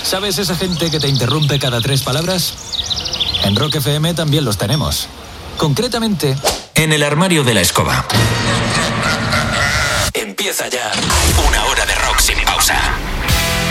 ¿Sabes esa gente que te interrumpe cada 3 palabras? En Rock FM también los tenemos. Concretamente, en el armario de la escoba. Empieza ya 1 hora de rock sin pausa.